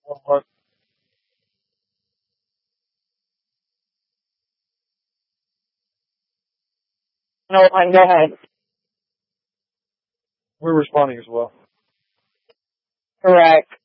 What? No, fine, go ahead. We're responding as well. Correct.